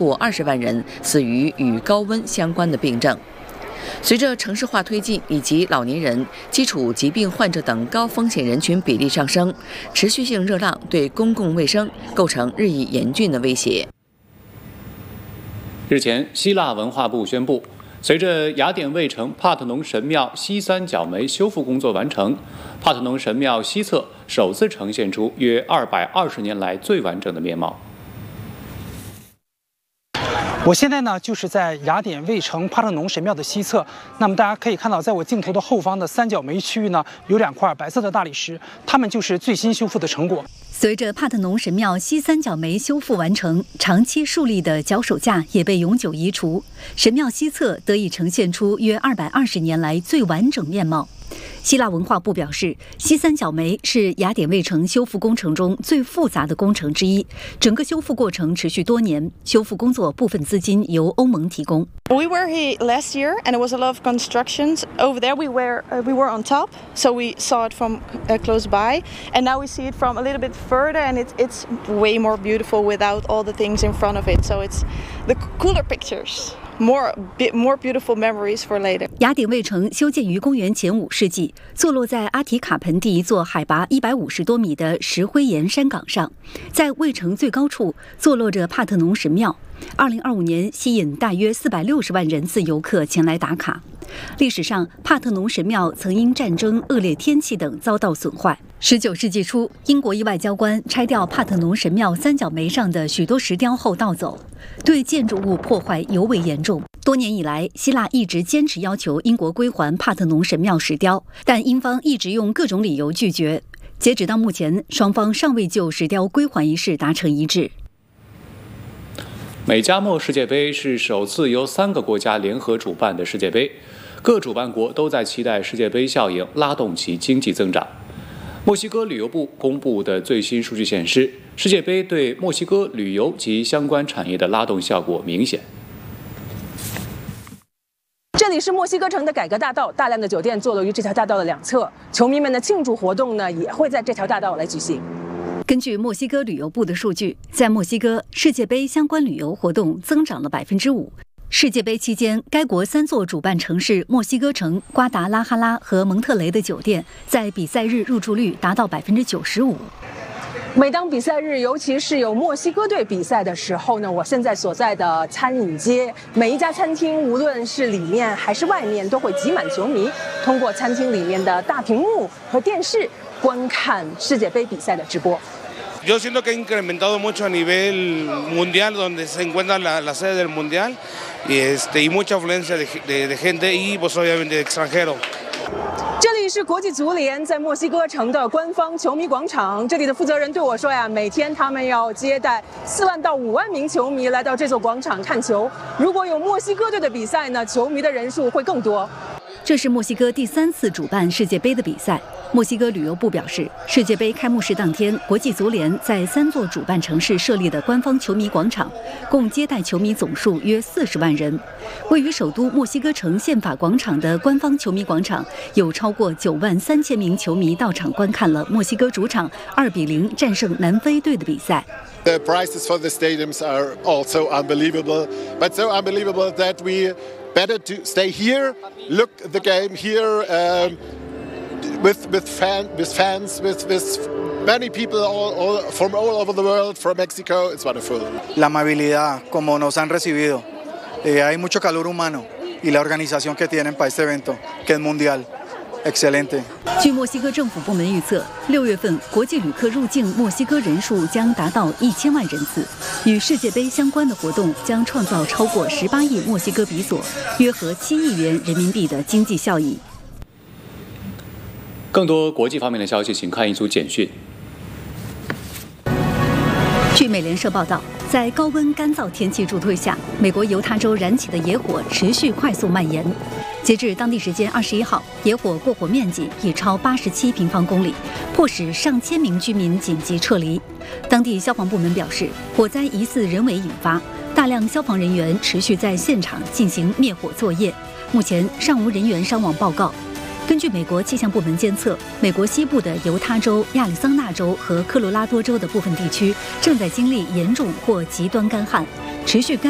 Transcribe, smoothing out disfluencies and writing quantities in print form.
过20万人死于与高温相关的病症。随着城市化推进以及老年人、基础疾病患者等高风险人群比例上升，持续性热浪对公共卫生构成日益严峻的威胁。 日前，希腊文化部宣布，随着雅典卫城帕特农神庙西三角梅修复工作完成，帕特农神庙西侧首次呈现出约220年来最完整的面貌。 我现在呢，就是在雅典卫城帕特农神庙的西侧。那么大家可以看到，在我镜头的后方的三角梅区域呢，有2块白色的大理石，它们就是最新修复的成果。 随着帕特农神庙西三角梅修复完成，长期竖立的脚手架也被永久移除，神庙西侧得以呈现出约220年来最完整面貌。希腊文化部表示，西三角梅是雅典卫城修复工程中最复杂的工程之一，整个修复过程持续多年，修复工作部分资金由欧盟提供。 We were here last year, and it was a lot of constructions. Over there, we were on top, so we saw it from close by, and now we see it from a little bit further, and it's way more beautiful without all the things in front of it. So it's the cooler pictures. More beautiful memories for later. 雅典卫城修建于公元前5世纪，坐落在阿提卡盆地一座海拔150多米的石灰岩山岗上，在卫城最高处坐落着帕特农神庙。2025年吸引大约460万人次游客前来打卡。历史上，帕特农神庙曾因战争、恶劣天气等遭到损坏。19世纪初，英国一外交官拆掉帕特农神庙三角梅上的许多石雕后盗走，对建筑物破坏尤为严重。多年以来，希腊一直坚持要求英国归还帕特农神庙石雕，但英方一直用各种理由拒绝。截止到目前，双方尚未就石雕归还一事达成一致。 美加墨世界杯是首次由3个国家联合主办的世界杯，各主办国都在期待世界杯效应拉动其经济增长。墨西哥旅游部公布的最新数据显示，世界杯对墨西哥旅游及相关产业的拉动效果明显。 这里是墨西哥城的改革大道，大量的酒店坐落于这条大道的两侧，球迷们的庆祝活动呢也会在这条大道来举行。 根据墨西哥旅游部的数据，在墨西哥，世界杯相关旅游活动增长了5%。世界杯期间，该国3座主办城市墨西哥城、瓜达拉哈拉和蒙特雷的酒店在比赛日入住率达到95%。 每当比赛日，尤其是有墨西哥队比赛的时候呢，我现在所在的餐饮街，每一家餐厅，无论是里面还是外面，都会挤满球迷，通过餐厅里面的大屏幕和电视观看世界杯比赛的直播。 Yo siento que ha incrementado mucho a nivel mundial, donde se encuentra la sede del mundial, y mucha afluencia de gente y pues obviamente de extranjeros. 这里是国际足联在墨西哥城的官方球迷广场，这里的负责人对我说呀，每天他们要接待4万到5万名球迷来到这座广场看球。如果有墨西哥队的比赛呢，球迷的人数会更多。 这是墨西哥第3次主办世界杯的比赛。墨西哥旅游部表示，世界杯开幕式当天，国际足联在3座主办城市设立的官方球迷广场，共接待球迷总数约40万人。位于首都墨西哥城宪法广场的官方球迷广场，有超过9万3千名球迷到场观看了墨西哥主场2-0战胜南非队的比赛。 The prices for the stadiums are also unbelievable, but so unbelievable that we better to stay here, look the game here, with fans, with many people from all over the world, from Mexico. It's wonderful. La amabilidad, como nos han recibido, hay mucho calor humano y la organización que tienen para este evento, que es mundial. Excelente. 据墨西哥政府部门预测，6月份国际旅客入境墨西哥人数将达到1000万人次。与世界杯相关的活动将创造超过18亿墨西哥比索，约合7亿元人民币的经济效益。 更多国际方面的消息，请看一组简讯。 据美联社报道，在高温干燥天气助推下，美国犹他州燃起的野火持续快速蔓延。截至当地时间21号，野火过火面积已超87平方公里，迫使上千名居民紧急撤离。当地消防部门表示，火灾疑似人为引发，大量消防人员持续在现场进行灭火作业。目前尚无人员伤亡报告。根据美国气象部门监测，美国西部的犹他州、亚利桑那州和科罗拉多州的部分地区正在经历严重或极端干旱，持续干